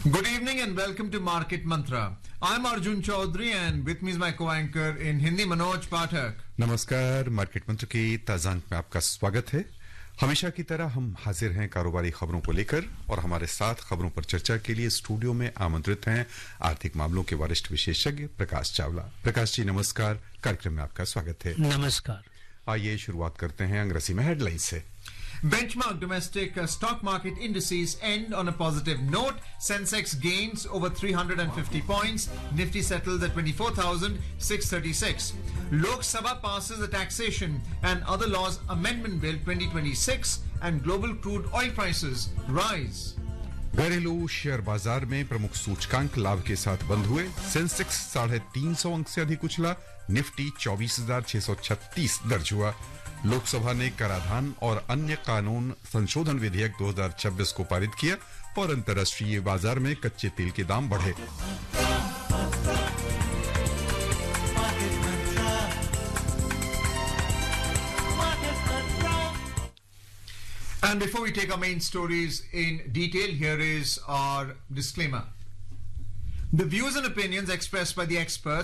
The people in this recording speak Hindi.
Good evening and welcome to Market Mantra. I'm Arjun Chaudhary and with me is my co-anchor in Hindi Manoj Pathak. नमस्कार, मार्केट मंत्र की ताजा अंक में आपका स्वागत है। हमेशा की तरह हम हाजिर हैं कारोबारी खबरों को लेकर और हमारे साथ खबरों पर चर्चा के लिए स्टूडियो में आमंत्रित हैं आर्थिक मामलों के वरिष्ठ विशेषज्ञ प्रकाश चावला। प्रकाश जी नमस्कार, कार्यक्रम में आपका स्वागत है। नमस्कार। आइए शुरुआत करते हैं अंग्रेजी में हेडलाइन से। Benchmark domestic stock market indices end on a positive note. Sensex gains over 350 points. Nifty settles at 24,636. Lok Sabha passes the Taxation and Other Laws Amendment Bill 2026 and global crude oil prices rise. घरेलू शेयर बाजार में प्रमुख सूचकांक लाभ के साथ बंद हुए। सेंसेक्स 350 अंक से अधिक उछला। निफ्टी 24,636 दर्ज हुआ। लोकसभा ने कराधान और अन्य कानून संशोधन विधेयक 2026 को पारित किया और अंतर्राष्ट्रीय बाजार में कच्चे तेल के दाम बढ़े। And before we take our main stories in detail, here is our disclaimer. The views and opinions expressed by the experts